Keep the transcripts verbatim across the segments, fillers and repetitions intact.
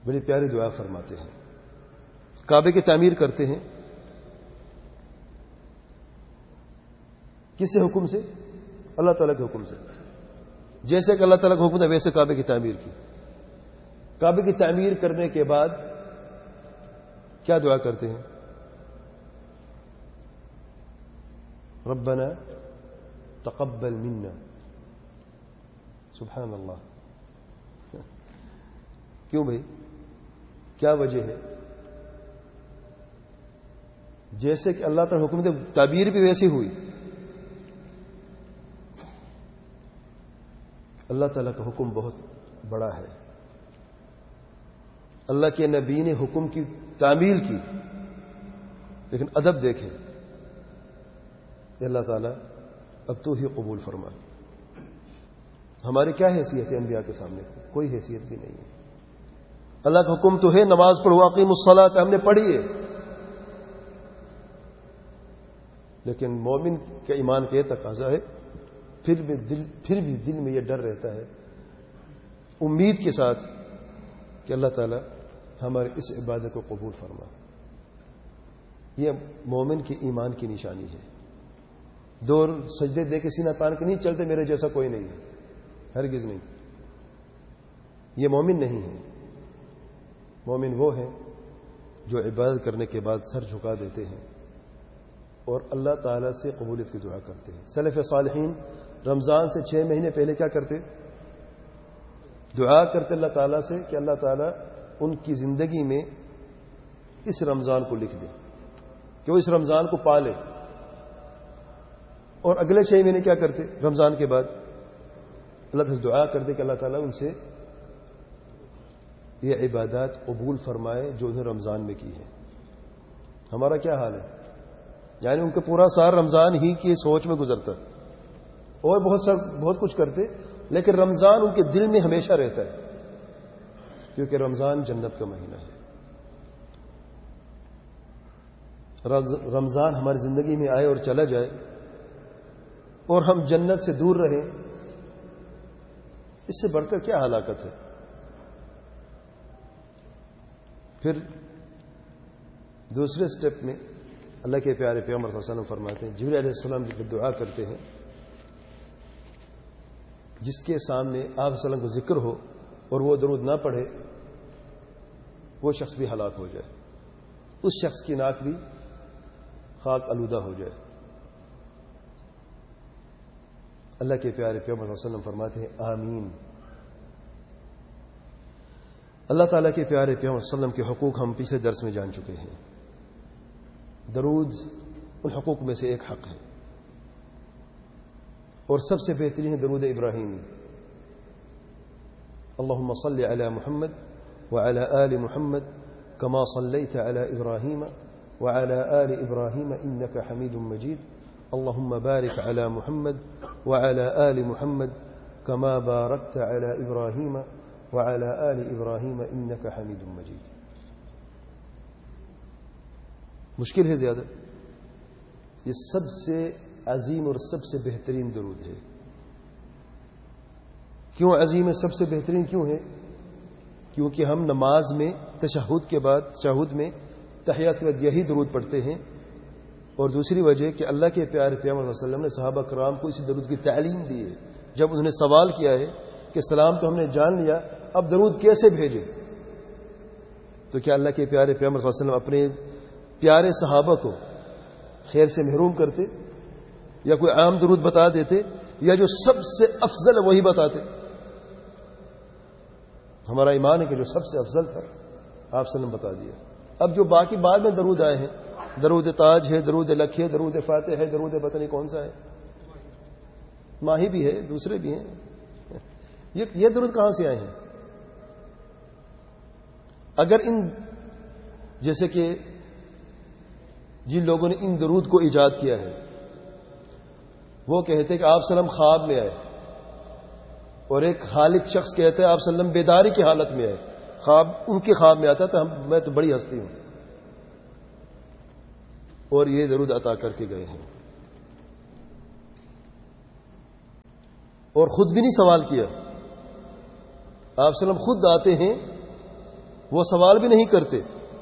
بڑی پیاری دعا فرماتے ہیں. کعبے کی تعمیر کرتے ہیں کس حکم سے؟ اللہ تعالیٰ کے حکم سے. جیسے کہ اللہ تعالیٰ کا حکم تھا ویسے کعبے کی تعمیر کی. کعبے کی تعمیر کرنے کے بعد کیا دعا کرتے ہیں؟ ربنا تقبل منا. سبحان اللہ. کیوں بھائی؟ کیا وجہ ہے؟ جیسے کہ اللہ تعالیٰ حکم دے تعبیر بھی ویسی ہوئی. اللہ تعالیٰ کا حکم بہت بڑا ہے. اللہ کے نبی نے حکم کی تعمیل کی, لیکن ادب دیکھیں کہ اللہ تعالیٰ اب تو ہی قبول فرما. ہماری کیا حیثیت ہے انبیاء کے سامنے؟ کوئی حیثیت بھی نہیں ہے. اللہ کا حکم تو ہے نماز پڑھو, اقیموا الصلاۃ, ہم نے پڑھی ہے, لیکن مومن کے ایمان کے تقاضا ہے پھر بھی دل پھر بھی دل میں یہ ڈر رہتا ہے امید کے ساتھ کہ اللہ تعالیٰ ہمارے اس عبادت کو قبول فرما. یہ مومن کے ایمان کی نشانی ہے. دور سجدے دے کے سینہ تان کے نہیں چلتے میرے جیسا کوئی نہیں ہے, ہرگز نہیں. یہ مومن نہیں ہے. مومن وہ ہے جو عبادت کرنے کے بعد سر جھکا دیتے ہیں اور اللہ تعالیٰ سے قبولیت کی دعا کرتے ہیں. سلف صالحین رمضان سے چھ مہینے پہلے کیا کرتے؟ دعا کرتے اللہ تعالیٰ سے کہ اللہ تعالیٰ ان کی زندگی میں اس رمضان کو لکھ دے, کہ وہ اس رمضان کو پالے. اور اگلے چھ مہینے کیا کرتے؟ رمضان کے بعد اللہ تعالیٰ سے دعا کرتے کہ اللہ تعالیٰ ان سے یہ عبادات قبول فرمائے جو انہیں رمضان میں کی ہے. ہمارا کیا حال ہے؟ یعنی ان کا پورا سال رمضان ہی کی سوچ میں گزرتا, اور بہت سا بہت کچھ کرتے, لیکن رمضان ان کے دل میں ہمیشہ رہتا ہے, کیونکہ رمضان جنت کا مہینہ ہے. رمضان ہماری زندگی میں آئے اور چلا جائے اور ہم جنت سے دور رہیں, اس سے بڑھ کر کیا ہلاکت ہے. پھر دوسرے سٹیپ میں اللہ کے پیارے پیغمبر صلی اللہ علیہ وسلم فرماتے ہیں, جبریل علیہ السلام جب دعا کرتے ہیں جس کے سامنے آپ صلی اللہ علیہ وسلم کو ذکر ہو اور وہ درود نہ پڑھے, وہ شخص بھی ہلاک ہو جائے, اس شخص کی ناک بھی خاک آلودہ ہو جائے. اللہ کے پیارے پیغمبر صلی اللہ علیہ وسلم فرماتے ہیں آمین. اللہ تعالیٰ کے پیارے پیغمبر صلی اللہ علیہ وسلم کے حقوق ہم پچھلے درس میں جان چکے ہیں. درود ان حقوق میں سے ایک حق ہے, اور سب سے بہترین ہے درود ابراہیمی. اللہم صل علی محمد وعلی آل محمد کما صلیت علی ابراہیم وعلی آل ابراہیم انک حمید مجید. اللہم بارک علی محمد وعلی آل محمد کما بارکت علی ابراہیم وعلی آل ابراہیم انک حمید مجید. مشکل ہے زیادہ؟ یہ سب سے عظیم اور سب سے بہترین درود ہے. کیوں عظیم ہے, سب سے بہترین کیوں ہے؟ کیونکہ ہم نماز میں تشہد کے بعد تشہد میں تحیات کے بعد یہی درود پڑھتے ہیں. اور دوسری وجہ کہ اللہ کے پیارے پیغمبر صلی اللہ علیہ وسلم نے صحابہ کرام کو اسی درود کی تعلیم دی ہے. جب انہوں نے سوال کیا ہے کہ سلام تو ہم نے جان لیا, اب درود کیسے بھیجیں, تو کیا اللہ کے پیارے پیغمبر صلی اللہ علیہ وسلم اپنے پیارے صحابہ کو خیر سے محروم کرتے, یا کوئی عام درود بتا دیتے, یا جو سب سے افضل ہے وہی بتاتے؟ ہمارا ایمان ہے کہ جو سب سے افضل تھا آپ صلی اللہ علیہ وسلم بتا دیا. اب جو باقی بعد میں درود آئے ہیں, درود تاج ہے, درود لکھ ہے, درود فاتح ہے, درود پتہ نہیں کون سا ہے, ماہی بھی ہے, دوسرے بھی ہیں, یہ درود کہاں سے آئے ہیں؟ اگر ان جیسے کہ جن لوگوں نے ان درود کو ایجاد کیا ہے وہ کہتے کہ آپ صلی اللہ علیہ وسلم خواب میں آئے, اور ایک خالق شخص کہتا ہے آپ صلی اللہ علیہ وسلم بیداری کی حالت میں آئے, خواب ان کے خواب میں آتا تھا, میں تو بڑی ہستی ہوں, اور یہ درود عطا کر کے گئے ہیں. اور خود بھی نہیں سوال کیا, آپ صلی اللہ علیہ وسلم خود آتے ہیں, وہ سوال بھی نہیں کرتے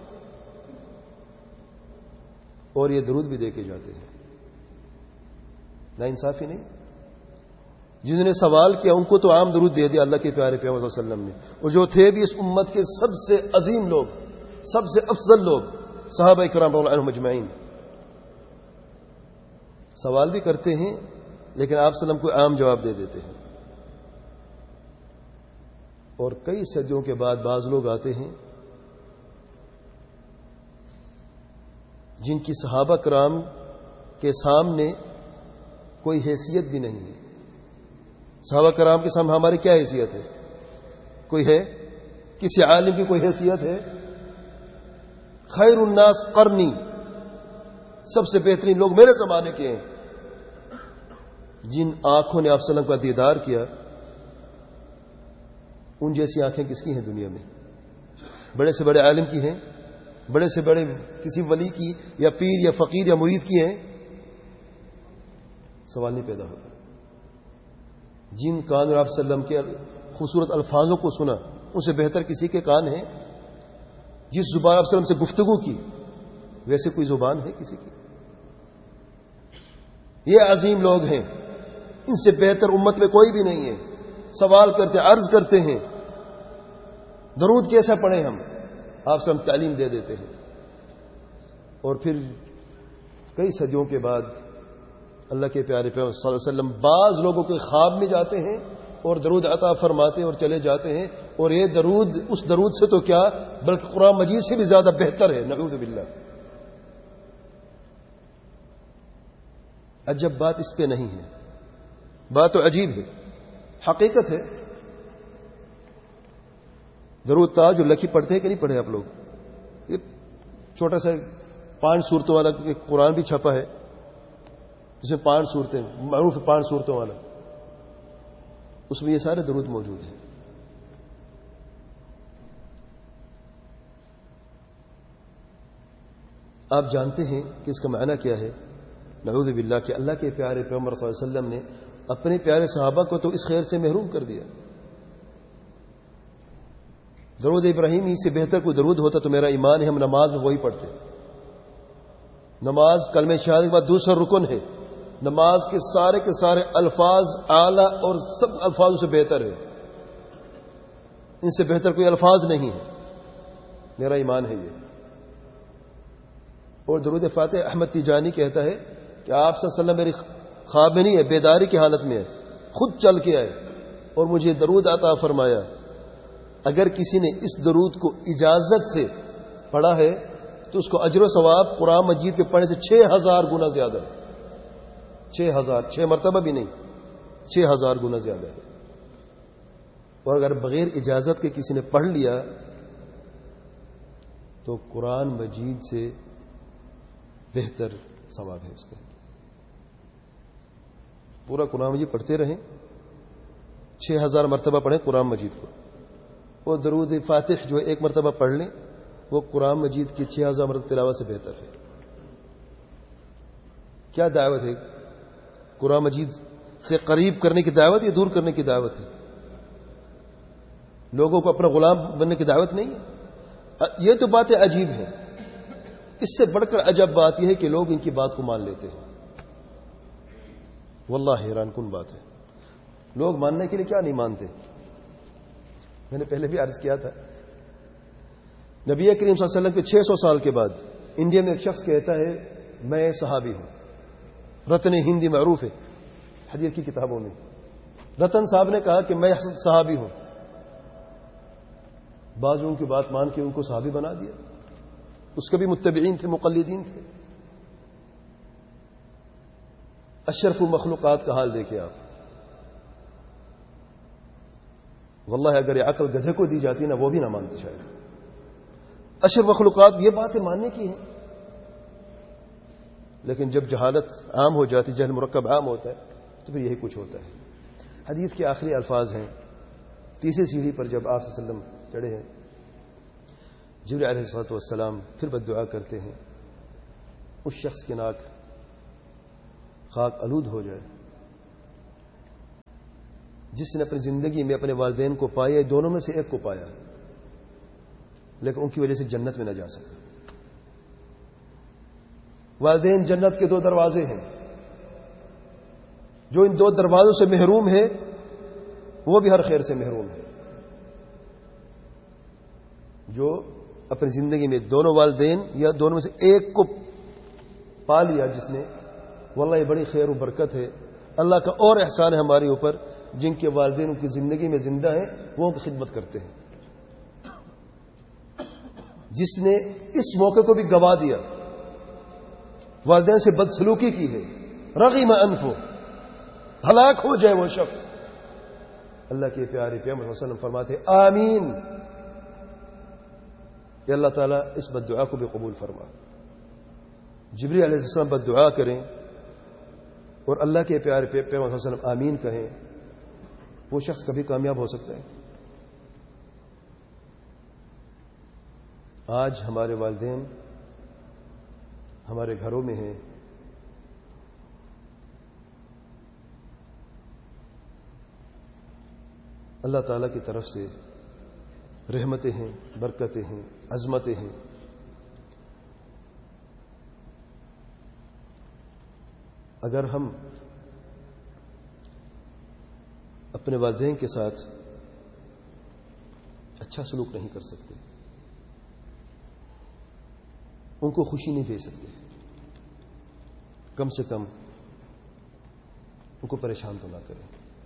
اور یہ درود بھی دے کے جاتے ہیں. نا انصافی نہیں. جنہوں نے سوال کیا ان کو تو عام درود دے دیا اللہ کے پیارے پیغمبر صلی اللہ علیہ وسلم نے. اور جو تھے بھی اس امت کے سب سے عظیم لوگ، سب سے افضل لوگ، صحابہ کرام رضی اللہ عنہم اجمعین، سوال بھی کرتے ہیں لیکن آپ صلی اللہ علیہ وسلم کو عام جواب دے دیتے ہیں. اور کئی صدیوں کے بعد بعض لوگ آتے ہیں جن کی صحابہ کرام کے سامنے کوئی حیثیت بھی نہیں ہے. صحابہ کرام کے سامنے ہماری کیا حیثیت ہے؟ کوئی ہے؟ کسی عالم کی کوئی حیثیت ہے؟ خیر الناس قرنی، سب سے بہترین لوگ میرے زمانے کے ہیں. جن آنکھوں نے آپ صلی اللہ علیہ وسلم کا دیدار کیا، ان جیسی آنکھیں کس کی ہیں دنیا میں؟ بڑے سے بڑے عالم کی ہیں؟ بڑے سے بڑے کسی ولی کی یا پیر یا فقیر یا مرید کی ہیں؟ سوال نہیں پیدا ہوتا. جن کان اور آپ صلی اللہ علیہ وسلم کے خوبصورت الفاظوں کو سنا، ان سے بہتر کسی کے کان ہیں؟ جس زبان آپ صلی اللہ علیہ وسلم سے گفتگو کی، ویسے کوئی زبان ہے کسی کی؟ یہ عظیم لوگ ہیں، ان سے بہتر امت میں کوئی بھی نہیں ہے. سوال کرتے، عرض کرتے ہیں درود کیسا پڑھیں ہم؟ آپ سے ہم تعلیم دے دیتے ہیں. اور پھر کئی صدیوں کے بعد اللہ کے پیارے پیغمبر صلی اللہ علیہ وسلم بعض لوگوں کے خواب میں جاتے ہیں اور درود عطا فرماتے ہیں اور چلے جاتے ہیں. اور یہ درود اس درود سے تو کیا بلکہ قرآن مجید سے بھی زیادہ بہتر ہے. نعوذ باللہ. عجب بات اس پہ نہیں ہے، بات تو عجیب ہے، حقیقت ہے. درود تاج جو لکھی پڑھتے ہیں کہ نہیں پڑھے آپ لوگ؟ یہ چھوٹا سا پانچ صورتوں والا قرآن بھی چھپا ہے جس میں پانچ صورتیں معروف ہے، پانچ صورتوں والا، اس میں یہ سارے درود موجود ہیں. آپ جانتے ہیں کہ اس کا معنی کیا ہے؟ نعوذ باللہ کہ اللہ کے پیارے پیغمبر صلی اللہ علیہ وسلم نے اپنے پیارے صحابہ کو تو اس خیر سے محروم کر دیا. درود ابراہیمی سے بہتر کوئی درود ہوتا تو میرا ایمان ہے ہم نماز میں وہی پڑھتے. نماز کلمہ شہادت کے بعد دوسرا رکن ہے. نماز کے سارے کے سارے الفاظ اعلیٰ اور سب الفاظوں سے بہتر ہے. ان سے بہتر کوئی الفاظ نہیں ہے، میرا ایمان ہے یہ. اور درود فاتح احمد تیجانی کہتا ہے کہ آپ صلی اللہ علیہ وسلم میری خواب میں نہیں ہے، بیداری کی حالت میں ہے، خود چل کے آئے اور مجھے درود عطا فرمایا. اگر کسی نے اس درود کو اجازت سے پڑھا ہے تو اس کو اجر و ثواب قرآن مجید کے پڑھنے سے چھ ہزار گنا زیادہ ہے. چھ ہزار چھ مرتبہ بھی نہیں، چھ ہزار گنا زیادہ ہے. اور اگر بغیر اجازت کے کسی نے پڑھ لیا تو قرآن مجید سے بہتر ثواب ہے اس کا. پورا قرآن مجید پڑھتے رہیں، چھ ہزار مرتبہ پڑھیں قرآن مجید کو. وہ درود فاتح جو ایک مرتبہ پڑھ لیں وہ قرآن مجید کی چھ ہزار مرتبہ تلاوت سے بہتر ہے. کیا دعوت ہے؟ قرآن مجید سے قریب کرنے کی دعوت یا دور کرنے کی دعوت ہے؟ لوگوں کو اپنا غلام بننے کی دعوت نہیں ہے. یہ تو باتیں عجیب ہیں. اس سے بڑھ کر عجب بات یہ ہے کہ لوگ ان کی بات کو مان لیتے ہیں. واللہ حیران کن بات ہے. لوگ ماننے کے لیے کیا نہیں مانتے. میں نے پہلے بھی عرض کیا تھا، نبی کریم صلی اللہ علیہ وسلم کے چھ سو سال کے بعد انڈیا میں ایک شخص کہتا ہے میں صحابی ہوں. رتن ہندی معروف ہے حدیث کی کتابوں میں. رتن صاحب نے کہا کہ میں صحابی ہوں. بعض ان کی بات مان کے ان کو صحابی بنا دیا. اس کے بھی متبعین تھے، مقلدین تھے. اشرف المخلوقات کا حال دیکھیں آپ. واللہ اگر یہ عقل گدھے کو دی جاتی نا وہ بھی نہ مانتے شاید. اشرف مخلوقات یہ باتیں ماننے کی ہیں، لیکن جب جہالت عام ہو جاتی، جہل مرکب عام ہوتا ہے تو پھر یہی کچھ ہوتا ہے. حدیث کے آخری الفاظ ہیں، تیسری سیڑھی پر جب آپ صلی اللہ علیہ وسلم چڑھے ہیں، جبرائیل علیہ الصلوۃ والسلام پھر بددعا کرتے ہیں اس شخص کے ناک خاک آلود ہو جائے جس نے اپنی زندگی میں اپنے والدین کو پایا، دونوں میں سے ایک کو پایا. لیکن ان کی وجہ سے جنت میں نہ جا سکا. والدین جنت کے دو دروازے ہیں. جو ان دو دروازوں سے محروم ہے وہ بھی ہر خیر سے محروم ہے. جو اپنی زندگی میں دونوں والدین یا دونوں میں سے ایک کو پا لیا جس نے، واللہ یہ بڑی خیر و برکت ہے. اللہ کا اور احسان ہے ہمارے اوپر. جن کے والدین ان کی زندگی میں زندہ ہیں وہ ان کی خدمت کرتے ہیں. جس نے اس موقع کو بھی گوا دیا، والدین سے بدسلوکی کی ہے، رغم انفو، ہلاک ہو جائے وہ شخص. اللہ کے پیارے پیغمبر صلی اللہ علیہ وسلم فرماتے آمین، کہ اللہ تعالیٰ اس بد دعا کو بھی قبول فرما. جبریل علیہ السلام بد دعا کریں اور اللہ کے پیارے پیغمبر صلی اللہ علیہ وسلم آمین کہیں، وہ شخص کبھی کامیاب ہو سکتا ہے؟ آج ہمارے والدین ہمارے گھروں میں ہیں. اللہ تعالیٰ کی طرف سے رحمتیں ہیں، برکتیں ہیں، عظمتیں ہیں. اگر ہم اپنے والدین کے ساتھ اچھا سلوک نہیں کر سکتے، ان کو خوشی نہیں دے سکتے، کم سے کم ان کو پریشان تو نہ کریں.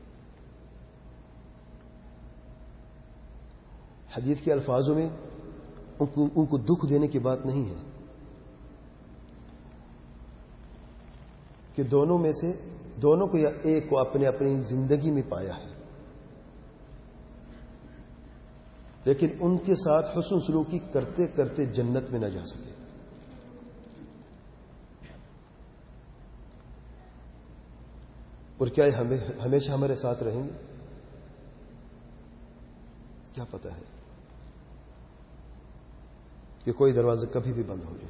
حدیث کے الفاظوں میں ان کو, ان کو دکھ دینے کی بات نہیں ہے کہ دونوں میں سے دونوں کو یا ایک کو اپنے اپنی زندگی میں پایا ہے، لیکن ان کے ساتھ حسن سلوکی کرتے کرتے جنت میں نہ جا سکے. اور کیا یہ ہمیں ہمیشہ ہمارے ساتھ رہیں گے؟ کیا پتہ ہے کہ کوئی دروازہ کبھی بھی بند ہو جائے.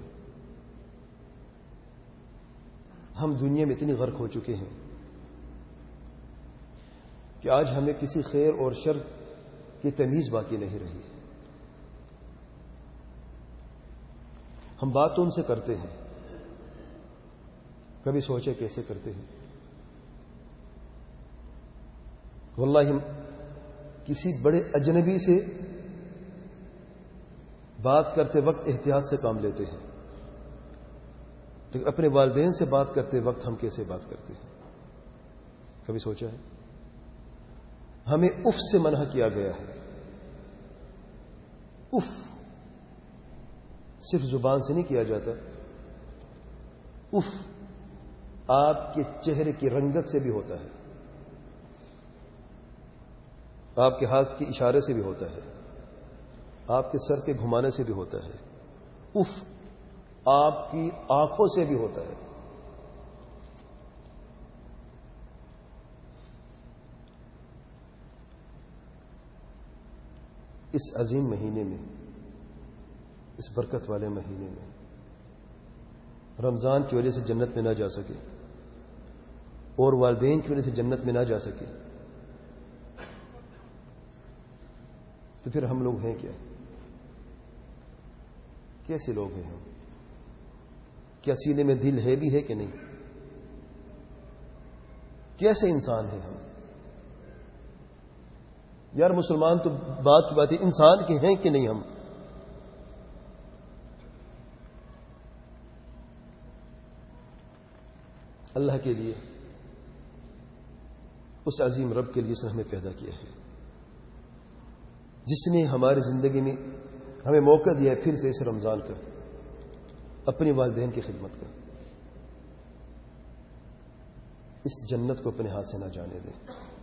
ہم دنیا میں اتنی غرق ہو چکے ہیں کہ آج ہمیں کسی خیر اور شر کی تمیز باقی نہیں رہی. ہم بات تو ان سے کرتے ہیں، کبھی سوچے کیسے کرتے ہیں؟ واللہ ہم کسی بڑے اجنبی سے بات کرتے وقت احتیاط سے کام لیتے ہیں، لیکن اپنے والدین سے بات کرتے وقت ہم کیسے بات کرتے ہیں؟ کبھی سوچا ہے؟ ہمیں اف سے منع کیا گیا ہے. اف صرف زبان سے نہیں کیا جاتا، اف آپ کے چہرے کی رنگت سے بھی ہوتا ہے، آپ کے ہاتھ کے اشارے سے بھی ہوتا ہے، آپ کے سر کے گھمانے سے بھی ہوتا ہے. اف آپ کی آنکھوں سے بھی ہوتا ہے. اس عظیم مہینے میں، اس برکت والے مہینے میں، رمضان کی وجہ سے جنت میں نہ جا سکے اور والدین کی وجہ سے جنت میں نہ جا سکے، تو پھر ہم لوگ ہیں کیا؟ کیسے لوگ ہیں ہم؟ کیا سینے میں دل ہے بھی ہے کہ نہیں؟ کیسے انسان ہیں ہم؟ یار مسلمان تو بات کی بات ہے، انسان کے ہیں کہ نہیں ہم؟ اللہ کے لیے، اس عظیم رب کے لیے سے ہمیں پیدا کیا ہے، جس نے ہماری زندگی میں ہمیں موقع دیا ہے پھر سے اس رمضان کا اپنی والدین کی خدمت کا. اس جنت کو اپنے ہاتھ سے نہ جانے دیں.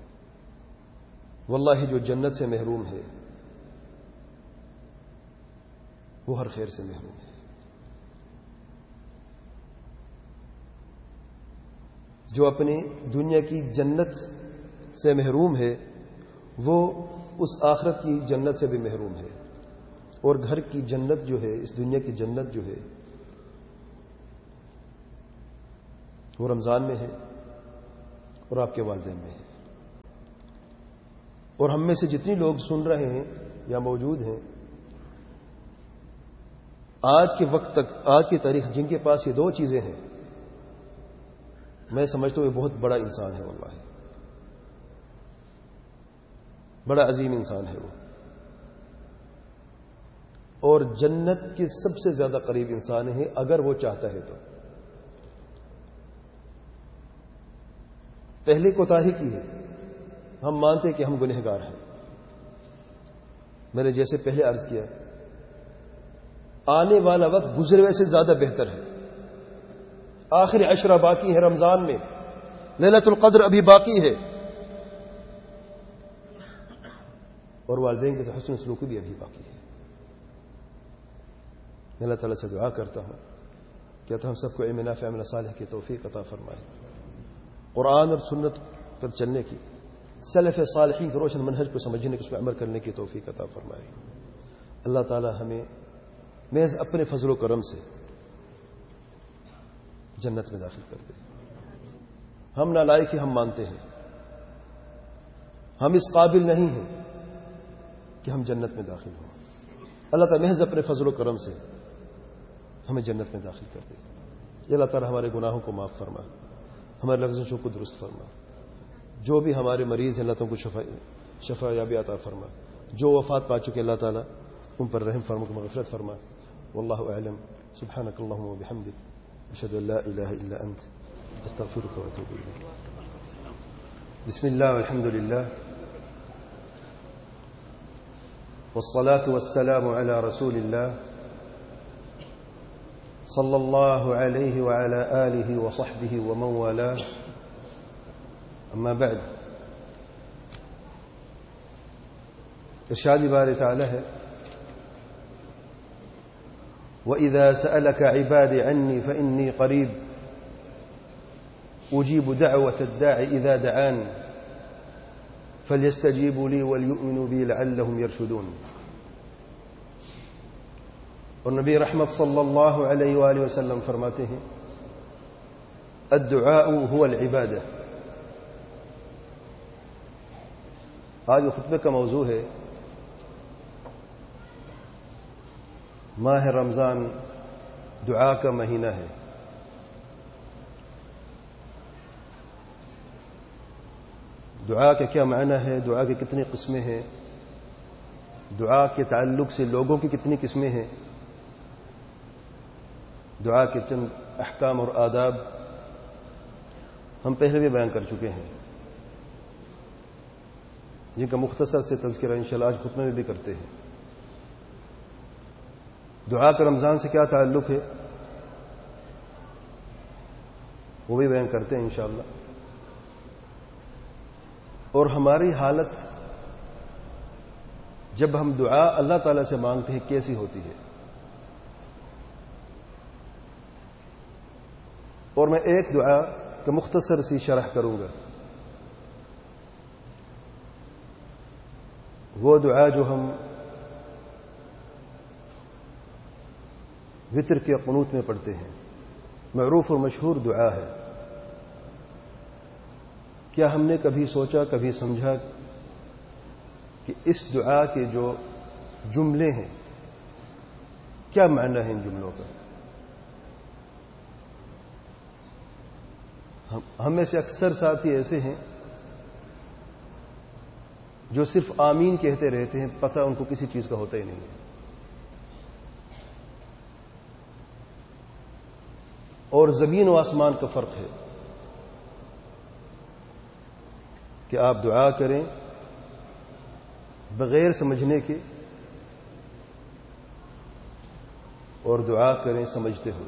واللہ جو جنت سے محروم ہے وہ ہر خیر سے محروم ہے. جو اپنی دنیا کی جنت سے محروم ہے وہ اس آخرت کی جنت سے بھی محروم ہے. اور گھر کی جنت جو ہے، اس دنیا کی جنت جو ہے، وہ رمضان میں ہے اور آپ کے والدین میں ہے. اور ہم میں سے جتنی لوگ سن رہے ہیں یا موجود ہیں، آج کے وقت تک، آج کی تاریخ جن کے پاس یہ دو چیزیں ہیں، میں سمجھتا ہوں یہ بہت بڑا انسان ہے، واللہ بڑا عظیم انسان ہے وہ، اور جنت کے سب سے زیادہ قریب انسان ہے اگر وہ چاہتا ہے تو۔ پہلے کوتاہی کی ہے، ہم مانتے کہ ہم گنہگار ہیں، میں نے جیسے پہلے عرض کیا، آنے والا وقت گزرے ہوئے سے زیادہ بہتر ہے، آخری عشرہ باقی ہے رمضان میں، لیلۃ القدر ابھی باقی ہے، اور والدین کے حسن سلوک بھی ابھی باقی ہے۔ میں اللہ تعالیٰ سے دعا کرتا ہوں کہ ہم سب کو علم نافع عمل صالح کی توفیق عطا فرمائے، قرآن اور سنت پر چلنے کی، سلف صالحین کے روشن منہج کو سمجھنے کے، اس پر عمل کرنے کی توفیق عطا فرمائے۔ اللہ تعالیٰ ہمیں محض اپنے فضل و کرم سے جنت میں داخل کر دے۔ ہم نالائق ہیں، ہم مانتے ہیں، ہم اس قابل نہیں ہیں کہ ہم جنت میں داخل ہوں۔ اللہ تعالیٰ محض اپنے فضل و کرم سے ہمیں جنت میں داخل کر دے۔ یہ اللہ تعالیٰ ہمارے گناہوں کو معاف فرما، ہمارے لفظوں کو درست فرما، جو بھی ہمارے مریض ہیں اللہ تعالیٰ کو شفا شفا یابی عطا فرما، جو وفات پا چکے اللہ تعالیٰ ان پر رحم فرما، کو مغفرت فرما۔ واللہ اعلم، سبحانک اللہم و بحمدک، اشہد ان لا الہ الا انت، استغفرک و اتوب الیک۔ بسم اللہ والحمد للہ والصلاة والسلام على رسول الله صلى الله عليه وعلى آله وصحبه ومن والاه، أما بعد۔ ارشاد بارے تعالی ہے، وَإِذَا سَأَلَكَ عِبَادِي عَنِّي فَإِنِّي قَرِيبٌ أُجِيبُ دَعْوَةَ الدَّاعِ إِذَا دَعَانِ فَلْيَسْتَجِيبُوا لِي وَلْيُؤْمِنُوا بِي لَعَلَّهُمْ يَرْشُدُونَ۔ اور نبی رحمت صلی اللہ علیہ وآلہ وسلم فرماتے ہیں، الدعاء هو العبادہ۔ آج خطبے کا موضوع ہے ماہ رمضان دعا کا مہینہ ہے۔ دعا کا کیا معنی ہے، دعا کی کتنی قسمیں ہیں، دعا کے تعلق سے لوگوں کی کتنی قسمیں ہیں، دعا کے چند احکام اور آداب ہم پہلے بھی بیان کر چکے ہیں، جن کا مختصر سے تذکرہ انشاءاللہ آج خطبے میں بھی کرتے ہیں۔ دعا کا رمضان سے کیا تعلق ہے وہ بھی بیان کرتے ہیں انشاءاللہ، اور ہماری حالت جب ہم دعا اللہ تعالی سے مانگتے ہیں کیسی ہوتی ہے۔ اور میں ایک دعا کا مختصر سی شرح کروں گا، وہ دعا جو ہم وتر کے قنوت میں پڑھتے ہیں، معروف اور مشہور دعا ہے۔ کیا ہم نے کبھی سوچا، کبھی سمجھا کہ اس دعا کے جو جملے ہیں کیا معنی ہے ان جملوں کا؟ ہم میں سے اکثر ساتھی ایسے ہیں جو صرف آمین کہتے رہتے ہیں، پتہ ان کو کسی چیز کا ہوتا ہی نہیں ہے۔ اور زمین و آسمان کا فرق ہے کہ آپ دعا کریں بغیر سمجھنے کے، اور دعا کریں سمجھتے ہوئے۔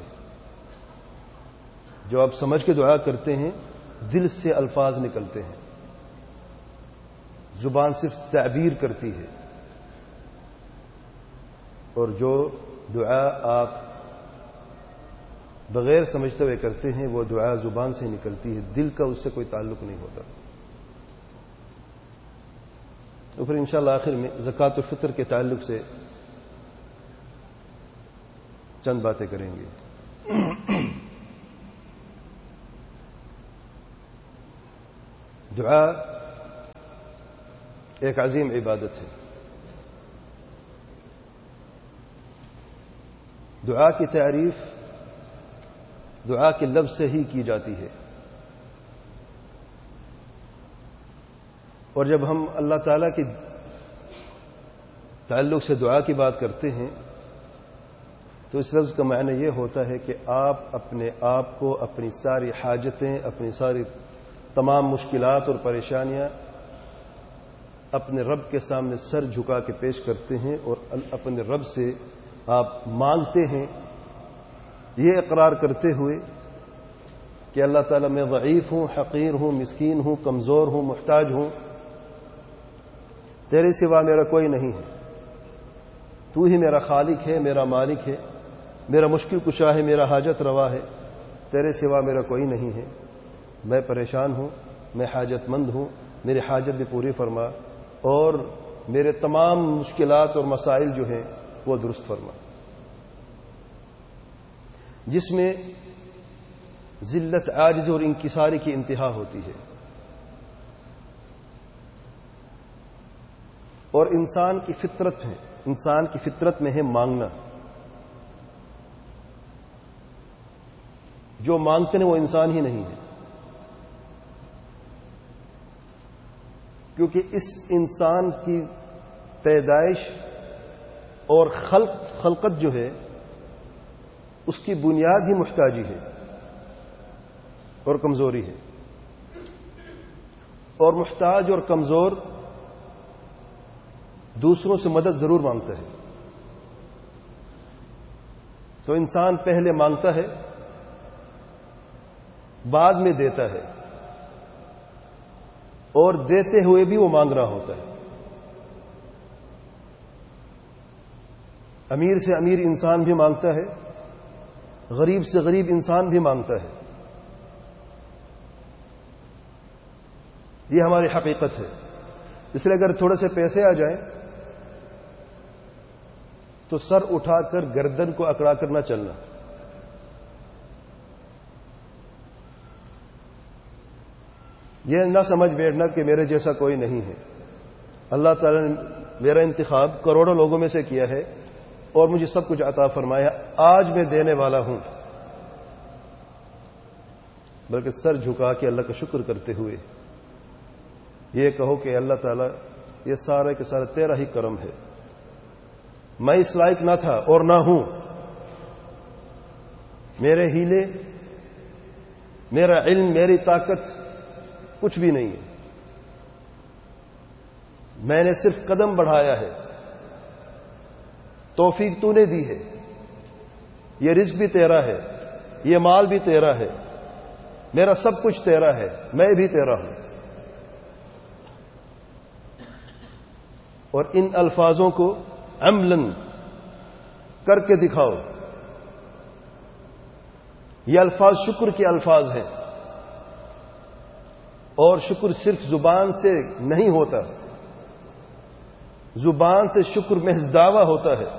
جو آپ سمجھ کے دعا کرتے ہیں دل سے الفاظ نکلتے ہیں، زبان صرف تعبیر کرتی ہے، اور جو دعا آپ بغیر سمجھتے ہوئے کرتے ہیں وہ دعا زبان سے نکلتی ہے، دل کا اس سے کوئی تعلق نہیں ہوتا۔ تو پھر انشاءاللہ آخر میں زکوٰۃ الفطر کے تعلق سے چند باتیں کریں گے۔ دعا ایک عظیم عبادت ہے۔ دعا کی تعریف دعا کے لفظ سے ہی کی جاتی ہے. اور جب ہم اللہ تعالیٰ کے تعلق سے دعا کی بات کرتے ہیں تو اس لفظ کا معنی یہ ہوتا ہے کہ آپ اپنے آپ کو اپنی ساری حاجتیں، اپنی ساری تمام مشکلات اور پریشانیاں اپنے رب کے سامنے سر جھکا کے پیش کرتے ہیں اور اپنے رب سے آپ مانگتے ہیں، یہ اقرار کرتے ہوئے کہ اللہ تعالیٰ میں ضعیف ہوں، حقیر ہوں، مسکین ہوں، کمزور ہوں، محتاج ہوں، تیرے سوا میرا کوئی نہیں ہے، تو ہی میرا خالق ہے، میرا مالک ہے، میرا مشکل کشا ہے، میرا حاجت روا ہے، تیرے سوا میرا کوئی نہیں ہے، میں پریشان ہوں، میں حاجت مند ہوں، میری حاجت بھی پوری فرما اور میرے تمام مشکلات اور مسائل جو ہیں وہ درست فرما. جس میں ذلت، عاجز اور انکساری کی انتہا ہوتی ہے. اور انسان کی فطرت ہے، انسان کی فطرت میں ہے مانگنا. جو مانگتے ہیں وہ انسان ہی نہیں ہے، کیونکہ اس انسان کی پیدائش اور خلق خلقت جو ہے اس کی بنیاد ہی محتاجی ہے اور کمزوری ہے. اور محتاج اور کمزور دوسروں سے مدد ضرور مانگتا ہے. تو انسان پہلے مانگتا ہے، بعد میں دیتا ہے، اور دیتے ہوئے بھی وہ مانگ رہا ہوتا ہے. امیر سے امیر انسان بھی مانگتا ہے، غریب سے غریب انسان بھی مانگتا ہے. یہ ہماری حقیقت ہے. اس لیے اگر تھوڑے سے پیسے آ جائیں تو سر اٹھا کر گردن کو اکڑا کر نہ چلنا. یہ نہ سمجھ بیٹھنا کہ میرے جیسا کوئی نہیں ہے. اللہ تعالیٰ نے میرا انتخاب کروڑوں لوگوں میں سے کیا ہے اور مجھے سب کچھ عطا فرمایا، آج میں دینے والا ہوں. بلکہ سر جھکا کے اللہ کا شکر کرتے ہوئے یہ کہو کہ اللہ تعالیٰ یہ سارے کے سارے تیرا ہی کرم ہے، میں اس لائق نہ تھا اور نہ ہوں، میرے ہیلے، میرا علم، میری طاقت کچھ بھی نہیں ہے، میں نے صرف قدم بڑھایا ہے، توفیق تو نے دی ہے، یہ رزق بھی تیرا ہے، یہ مال بھی تیرا ہے، میرا سب کچھ تیرا ہے، میں بھی تیرا ہوں. اور ان الفاظوں کو عملاً کر کے دکھاؤ. یہ الفاظ شکر کے الفاظ ہیں، اور شکر صرف زبان سے نہیں ہوتا، زبان سے شکر محض دعویٰ ہوتا ہے،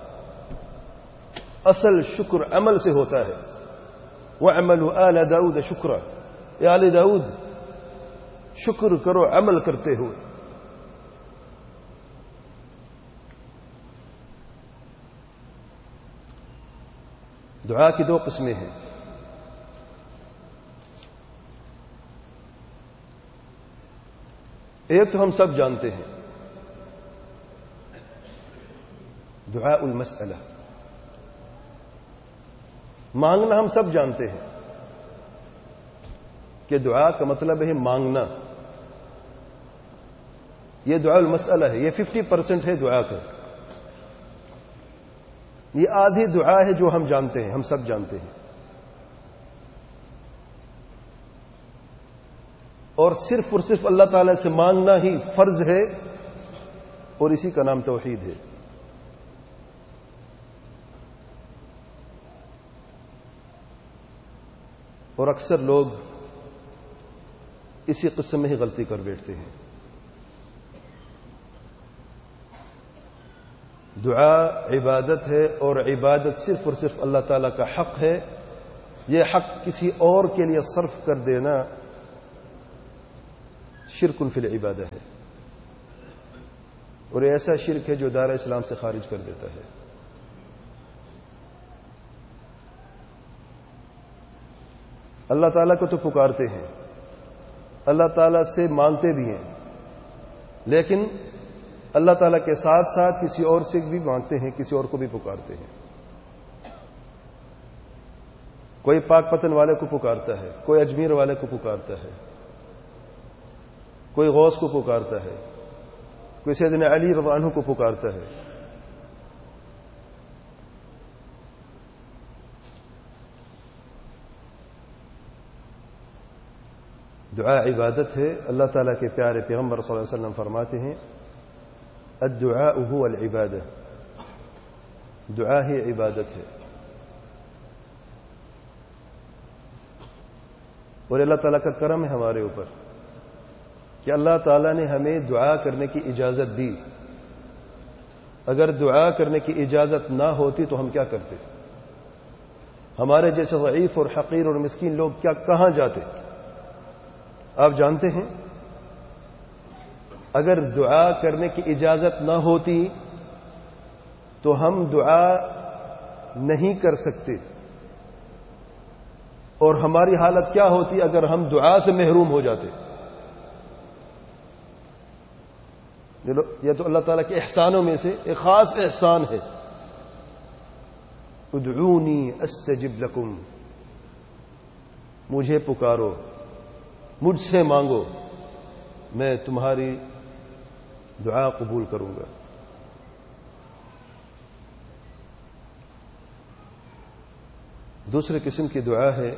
اصل شکر عمل سے ہوتا ہے. وَعَمَلُوا آلَ داؤد شکرا، اے آل داؤد شکر کرو عمل کرتے ہوئے. دعا کی دو قسمیں ہیں. ایک تو ہم سب جانتے ہیں، دعاء المسئلہ، مانگنا ہم سب جانتے ہیں کہ دعا کا مطلب ہے مانگنا. یہ دعاء المسئلہ ہے، یہ ففٹی پرسنٹ ہے دعا کا. یہ آدھی دعا ہے جو ہم جانتے ہیں، ہم سب جانتے ہیں. اور صرف اور صرف اللہ تعالی سے مانگنا ہی فرض ہے، اور اسی کا نام توحید ہے. اور اکثر لوگ اسی قسم میں ہی غلطی کر بیٹھتے ہیں. دعا عبادت ہے، اور عبادت صرف اور صرف اللہ تعالیٰ کا حق ہے. یہ حق کسی اور کے لیے صرف کر دینا شرک فی العبادہ ہے، اور ایسا شرک ہے جو دار اسلام سے خارج کر دیتا ہے. اللہ تعالیٰ کو تو پکارتے ہیں، اللہ تعالیٰ سے مانگتے بھی ہیں، لیکن اللہ تعالیٰ کے ساتھ ساتھ کسی اور سے بھی مانگتے ہیں، کسی اور کو بھی پکارتے ہیں۔ کوئی پاک پتن والے کو پکارتا ہے، کوئی اجمیر والے کو پکارتا ہے، کوئی غوث کو پکارتا ہے، کوئی سیدنا علی رضی اللہ عنہ کو پکارتا ہے۔ دعا عبادت ہے۔ اللہ تعالیٰ کے پیارے پیغمبر صلی اللہ علیہ وسلم فرماتے ہیں الدعاء هو العبادہ، دعا ہی عبادت ہے۔ اور اللہ تعالیٰ کا کرم ہے ہمارے اوپر کہ اللہ تعالیٰ نے ہمیں دعا کرنے کی اجازت دی۔ اگر دعا کرنے کی اجازت نہ ہوتی تو ہم کیا کرتے؟ ہمارے جیسے ضعیف اور حقیر اور مسکین لوگ کیا کہاں جاتے؟ آپ جانتے ہیں اگر دعا کرنے کی اجازت نہ ہوتی تو ہم دعا نہیں کر سکتے، اور ہماری حالت کیا ہوتی اگر ہم دعا سے محروم ہو جاتے؟ یہ تو اللہ تعالیٰ کے احسانوں میں سے ایک خاص احسان ہے، ادعونی استجب لکم، مجھے پکارو، مجھ سے مانگو، میں تمہاری دعا قبول کروں گا۔ دوسرے قسم کی دعا ہے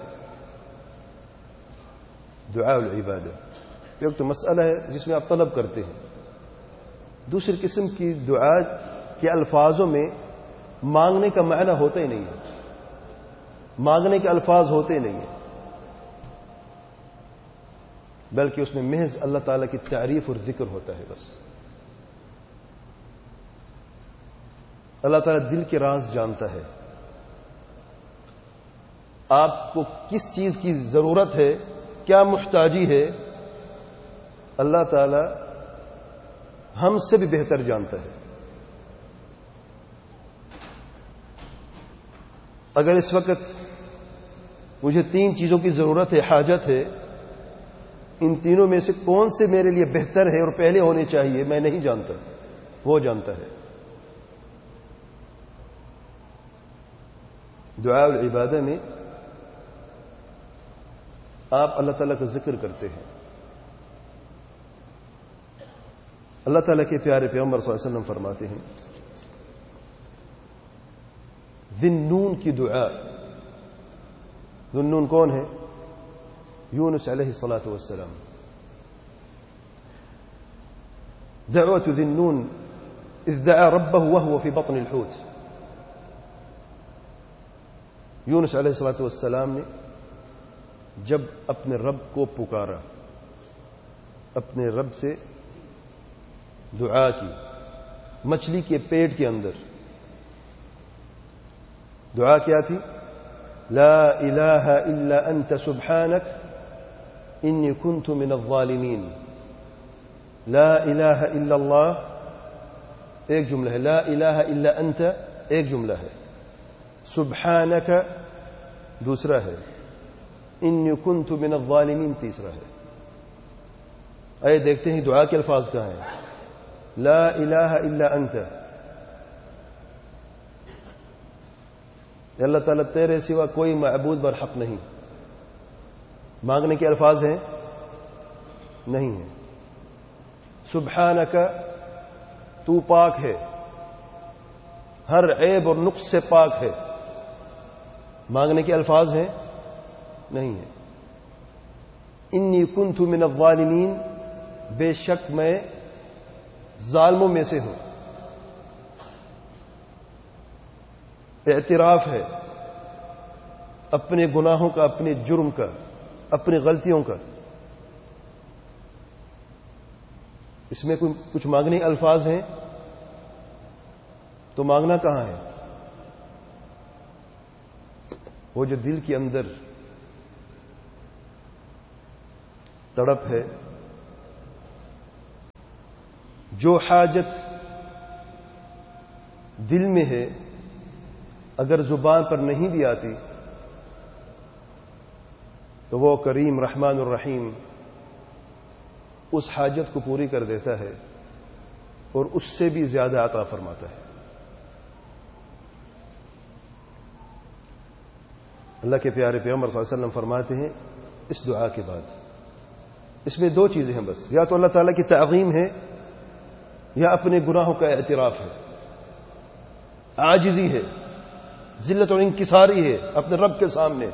دعاء العبادہ۔ ایک تو مسئلہ ہے جس میں آپ طلب کرتے ہیں، دوسری قسم کی دعا کے الفاظوں میں مانگنے کا معنی ہوتا ہی نہیں ہے، مانگنے کے الفاظ ہوتے ہی نہیں ہیں، بلکہ اس میں محض اللہ تعالیٰ کی تعریف اور ذکر ہوتا ہے۔ بس اللہ تعالیٰ دل کے راز جانتا ہے، آپ کو کس چیز کی ضرورت ہے، کیا محتاجی ہے، اللہ تعالیٰ ہم سے بھی بہتر جانتا ہے۔ اگر اس وقت مجھے تین چیزوں کی ضرورت ہے، حاجت ہے، ان تینوں میں سے کون سے میرے لیے بہتر ہے اور پہلے ہونے چاہیے، میں نہیں جانتا، وہ جانتا ہے۔ دعاء العبادہ میں آپ اللہ تعالیٰ کا ذکر کرتے ہیں۔ اللہ تعالیٰ کے پیارے پیغمبر صلی اللہ علیہ وسلم فرماتے ہیں ذی النون کی دعا۔ ذی النون کون ہے؟ یونس علیہ الصلاۃ والسلام۔ دعوت ذی النون اذ دعا ربه وهو في بطن الحوت۔ یونس علیہ الصلاۃ والسلام نے جب اپنے رب کو پکارا، اپنے رب سے دعا کی مچھلی کے پیٹ کے اندر، دعا کیا تھی؟ لا الہ الا انت سبحانک انی کنت من الظالمین۔ لا الہ الا اللہ ایک جملہ ہے، لا الہ الا انت ایک جملہ ہے، سبحانک دوسرا ہے، انی کنت من الظالمین تیسرا ہے۔ آئے دیکھتے ہیں دعا کے الفاظ کہاں ہیں۔ لا الہ الا انت، اللہ تعالیٰ تیرے سوا کوئی معبود برحق نہیں۔ مانگنے کے الفاظ ہیں؟ نہیں ہیں۔ سبحانک، تو پاک ہے، ہر عیب اور نقص سے پاک ہے۔ مانگنے کے الفاظ ہیں؟ نہیں ہیں۔ انی کنت من الظالمین، بے شک میں ظالموں میں سے ہوں۔ اعتراف ہے اپنے گناہوں کا، اپنے جرم کا، اپنی غلطیوں کا۔ اس میں کچھ مانگنے الفاظ ہیں تو مانگنا کہاں ہے؟ وہ جو دل کے اندر تڑپ ہے، جو حاجت دل میں ہے، اگر زبان پر نہیں بھی آتی تو وہ کریم رحمان الرحیم اس حاجت کو پوری کر دیتا ہے اور اس سے بھی زیادہ عطا فرماتا ہے. اللہ کے پیارے پیغمبر صلی اللہ علیہ وسلم فرماتے ہیں اس دعا کے بعد اس میں دو چیزیں ہیں بس، یا تو اللہ تعالیٰ کی تعظیم ہے یا اپنے گناہوں کا اعتراف ہے، عاجزی ہے، ذلت اور انکساری ہے اپنے رب کے سامنے.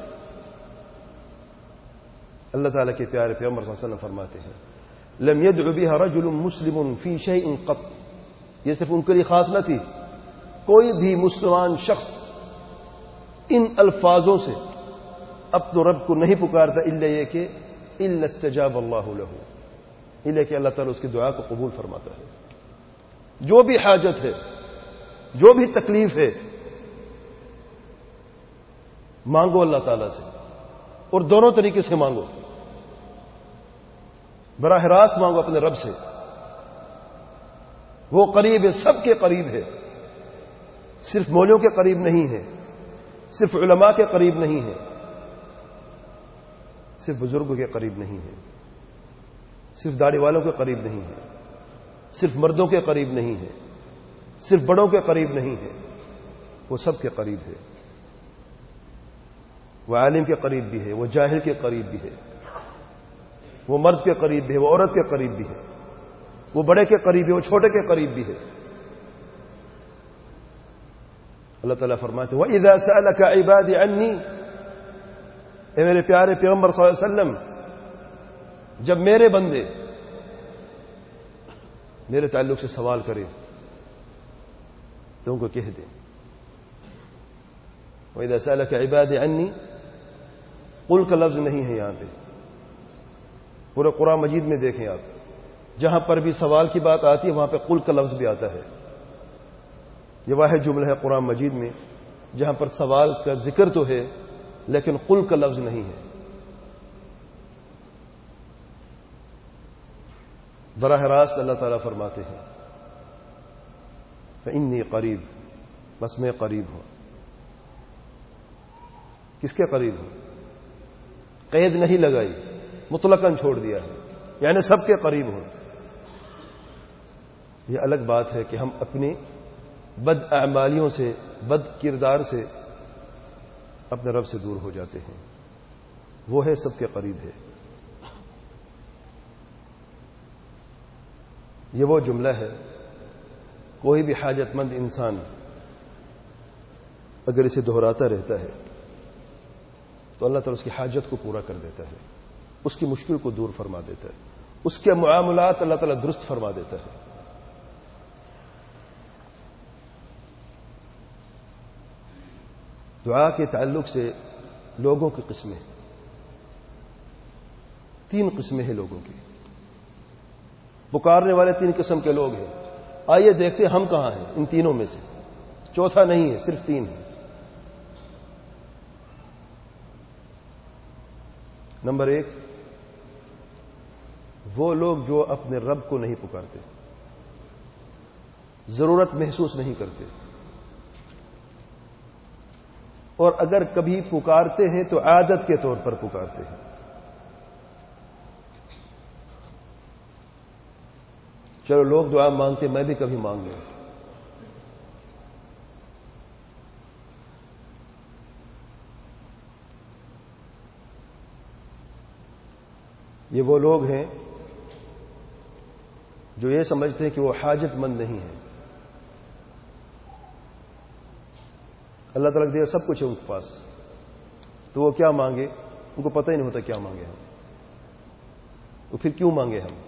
اللہ تعالیٰ کے پیارے پیغمبر صلی اللہ علیہ وسلم فرماتے ہیں لم يدع بها رجل مسلم في شيء قط. یہ صرف ان کے لیے خاص نہ تھی، کوئی بھی مسلمان شخص ان الفاظوں سے اپنے رب کو نہیں پکارتا الا یہ کہ الا استجاب اللہ له، الا کہ اللہ تعالیٰ اس کی دعا کو قبول فرماتا ہے. جو بھی حاجت ہے، جو بھی تکلیف ہے، مانگو اللہ تعالیٰ سے، اور دونوں طریقے سے مانگو. براہ راست مانگو اپنے رب سے، وہ قریب ہے، سب کے قریب ہے، صرف مولیوں کے قریب نہیں ہے، صرف علماء کے قریب نہیں ہے، صرف بزرگوں کے قریب نہیں ہے، صرف داڑھی والوں کے قریب نہیں ہے، صرف مردوں کے قریب نہیں ہے، صرف بڑوں کے قریب نہیں ہے، وہ سب کے قریب ہے. وہ عالم کے قریب بھی ہے، وہ جاہل کے قریب بھی ہے، وہ مرد کے قریب بھی ہے، وہ عورت کے قریب بھی ہے، وہ بڑے کے قریب ہے، وہ چھوٹے کے قریب بھی ہے. اللہ تعالیٰ فرماتے ہیں وَإِذَا سَأَلَكَ عِبَادِ عَنِّي، اے میرے پیارے پیغمبر صلی اللہ علیہ وسلم، جب میرے بندے میرے تعلق سے سوال کریں تو ان کو کہہ دیں وَإِذَا سَأَلَكَ عِبَادِ عَنِّي، قل کا لفظ نہیں ہے یہاں پہ. پورے قرآن مجید میں دیکھیں آپ، جہاں پر بھی سوال کی بات آتی ہے وہاں پہ قل کا لفظ بھی آتا ہے. یہ واحد جملہ ہے قرآن مجید میں جہاں پر سوال کا ذکر تو ہے لیکن قل کا لفظ نہیں ہے. براہ راست اللہ تعالیٰ فرماتے ہیں فإنی قریب، بس میں قریب ہوں. کس کے قریب ہوں؟ قید نہیں لگائی، مطلقاً چھوڑ دیا ہے، یعنی سب کے قریب ہوں. یہ الگ بات ہے کہ ہم اپنی بد اعمالیوں سے، بد کردار سے اپنے رب سے دور ہو جاتے ہیں. وہ ہے سب کے قریب ہے. یہ وہ جملہ ہے، کوئی بھی حاجت مند انسان اگر اسے دہراتا رہتا ہے تو اللہ تعالیٰ اس کی حاجت کو پورا کر دیتا ہے، اس کی مشکل کو دور فرما دیتا ہے، اس کے معاملات اللہ تعالیٰ درست فرما دیتا ہے. دعا کے تعلق سے لوگوں کی قسمیں، تین قسمیں ہیں لوگوں کی. پکارنے والے تین قسم کے لوگ ہیں. آئیے دیکھتے ہیں ہم کہاں ہیں ان تینوں میں سے. چوتھا نہیں ہے، صرف تین ہے. نمبر ایک، وہ لوگ جو اپنے رب کو نہیں پکارتے، ضرورت محسوس نہیں کرتے، اور اگر کبھی پکارتے ہیں تو عادت کے طور پر پکارتے ہیں. چلو لوگ دعا مانگتے، میں بھی کبھی مانگ لوں. یہ وہ لوگ ہیں جو یہ سمجھتے ہیں کہ وہ حاجت مند نہیں ہیں. اللہ تعالیٰ دے سب کچھ ہے ان کے پاس، تو وہ کیا مانگے ان کو پتہ ہی نہیں ہوتا کیا مانگے ہم، تو پھر کیوں مانگے ہم.